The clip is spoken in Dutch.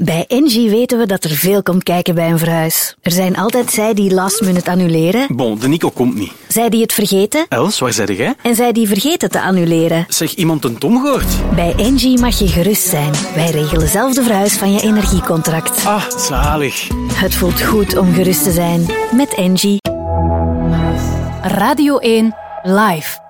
Bij Engie weten we dat er veel komt kijken bij een verhuis. Er zijn altijd zij die last minute annuleren. Bon, de Nico komt niet. Zij die het vergeten. Els, waar zei jij? En zij die vergeten te annuleren. Zeg, iemand een Tom gehoord? Bij Engie mag je gerust zijn. Wij regelen zelf de verhuis van je energiecontract. Ah, zalig. Het voelt goed om gerust te zijn. Met Engie. Radio 1 Live.